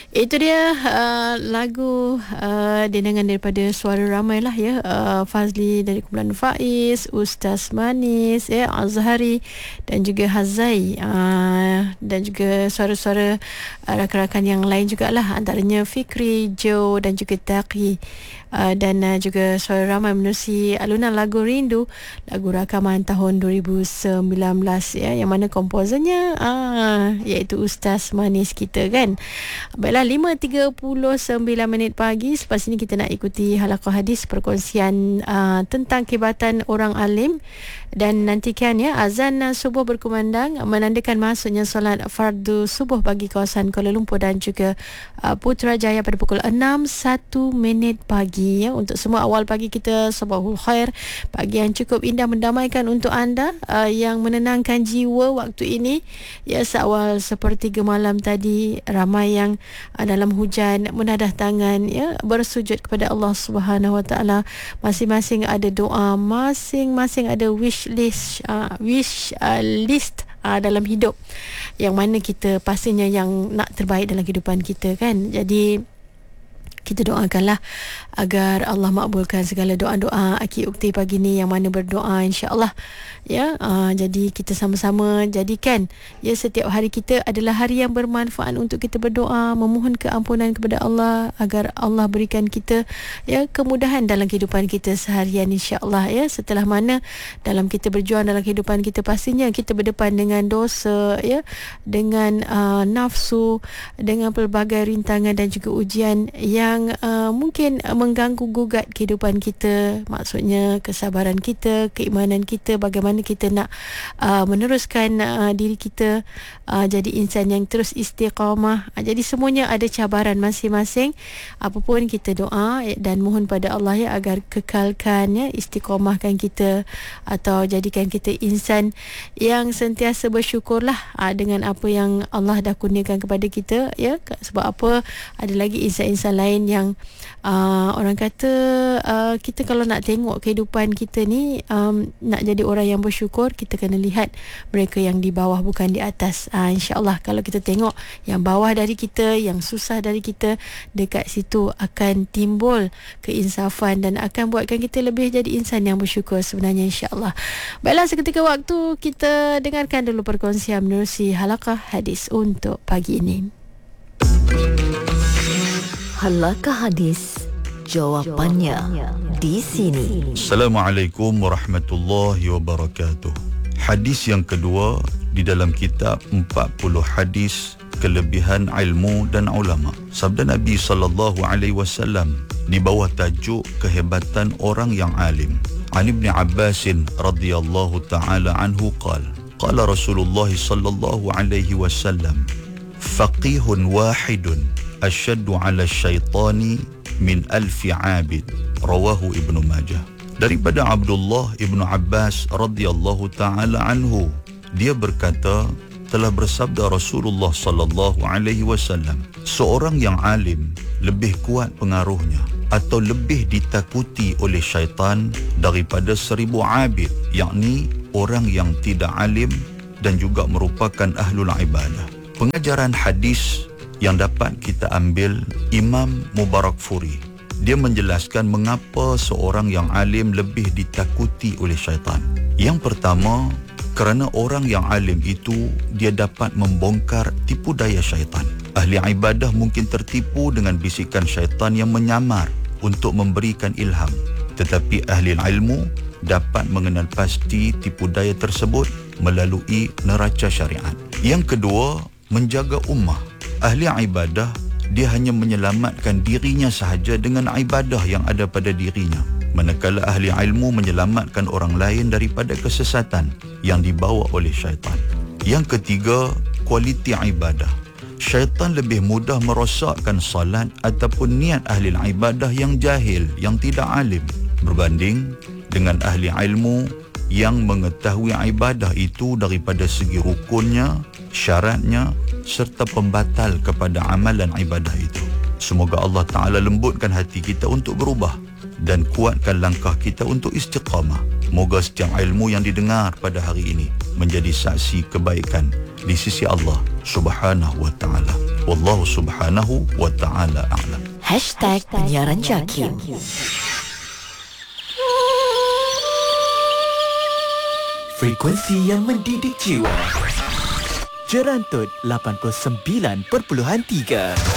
Itu dia lagu dendangan daripada Suara Ramai lah ya. Fazli dari kumpulan Faiz, Ustaz Manis ya, Azhari dan juga Hazai, dan juga suara-suara rakan-rakan yang lain jugalah, antaranya Fikri, Joe dan juga Taqi. Dan juga Suara Ramai menerusi alunan lagu Rindu, lagu rakaman tahun 2019 ya, yang mana komposernya iaitu Ustaz Manis kita kan. Baiklah, 5.39 pagi. Selepas ini kita nak ikuti halaqah hadis, perkongsian tentang kehebatan orang alim. Dan nantikan ya, azan subuh berkumandang menandakan masuknya solat fardu subuh bagi kawasan Kuala Lumpur dan juga Putrajaya pada pukul 6.01 pagi ya. Untuk semua, awal pagi kita sabahul khair, pagi yang cukup indah mendamaikan untuk anda yang menenangkan jiwa waktu ini ya. Seawal sepertiga malam tadi, ramai yang dalam hujan menadah tangan ya, bersujud kepada Allah Subhanahu Wa Taala. Masing-masing ada doa, masing-masing ada wish list dalam hidup, yang mana kita pastinya yang nak terbaik dalam kehidupan kita kan. Jadi kita doakanlah agar Allah makbulkan segala doa-doa Aki Ukti pagi ni yang mana berdoa insya-Allah ya. Jadi kita sama-sama jadikan ya setiap hari kita adalah hari yang bermanfaat untuk kita berdoa, memohon keampunan kepada Allah agar Allah berikan kita ya kemudahan dalam kehidupan kita seharian insya-Allah ya. Setelah mana dalam kita berjuang dalam kehidupan kita, pastinya kita berdepan dengan dosa ya, dengan nafsu, dengan pelbagai rintangan dan juga ujian yang mungkin mengganggu gugat kehidupan kita. Maksudnya kesabaran kita, keimanan kita, bagaimana kita nak meneruskan diri kita jadi insan yang terus istiqamah. Jadi semuanya ada cabaran masing-masing. Apapun kita doa dan mohon pada Allah ya, agar kekalkan ya, istiqamahkan kita atau jadikan kita insan yang sentiasa bersyukurlah dengan apa yang Allah dah kurniakan kepada kita ya. Sebab apa, ada lagi insan-insan lain yang orang kata kita kalau nak tengok kehidupan kita ni, nak jadi orang yang bersyukur, kita kena lihat mereka yang di bawah bukan di atas. InsyaAllah kalau kita tengok yang bawah dari kita, yang susah dari kita, dekat situ akan timbul keinsafan dan akan buatkan kita lebih jadi insan yang bersyukur sebenarnya insyaAllah. Baiklah, seketika waktu kita dengarkan dulu perkongsian menerusi halaqah hadis untuk pagi ini. Halaqah hadis, jawapannya di sini. Assalamualaikum warahmatullahi wabarakatuh. Hadis yang kedua di dalam kitab 40 hadis kelebihan ilmu dan ulama. Sabda Nabi sallallahu alaihi wasallam di bawah tajuk kehebatan orang yang alim. Ali bin Abbas radhiyallahu taala anhu qala Rasulullah sallallahu alaihi wasallam, faqihun wahidun asyaddu ala syaitani min alfi abid. Rawahu Ibnu Majah. Daripada Abdullah Ibnu Abbas radhiyallahu taala anhu, dia berkata, telah bersabda Rasulullah sallallahu alaihi wasallam, seorang yang alim lebih kuat pengaruhnya atau lebih ditakuti oleh syaitan daripada 1000 abid, yakni orang yang tidak alim dan juga merupakan ahlul ibadah. Pengajaran hadis yang dapat kita ambil, Imam Mubarakfuri dia menjelaskan mengapa seorang yang alim lebih ditakuti oleh syaitan. Yang pertama, kerana orang yang alim itu dia dapat membongkar tipu daya syaitan. Ahli ibadah mungkin tertipu dengan bisikan syaitan yang menyamar untuk memberikan ilham, tetapi ahli ilmu dapat mengenal pasti tipu daya tersebut melalui neraca syariat. Yang kedua, menjaga ummah. Ahli ibadah dia hanya menyelamatkan dirinya sahaja dengan ibadah yang ada pada dirinya, manakala ahli ilmu menyelamatkan orang lain daripada kesesatan yang dibawa oleh syaitan. Yang ketiga, kualiti ibadah. Syaitan lebih mudah merosakkan salat ataupun niat ahli ibadah yang jahil, yang tidak alim, berbanding dengan ahli ilmu yang mengetahui ibadah itu daripada segi rukunnya, syaratnya serta pembatal kepada amalan ibadah itu. Semoga Allah Ta'ala lembutkan hati kita untuk berubah dan kuatkan langkah kita untuk istiqamah. Moga setiap ilmu yang didengar pada hari ini menjadi saksi kebaikan di sisi Allah Subhanahu wa Ta'ala. Wallahu subhanahu wa ta'ala a'lam. #penyiaran Jakim. Frekuensi yang mendidik jiwa. Jerantut 89.3.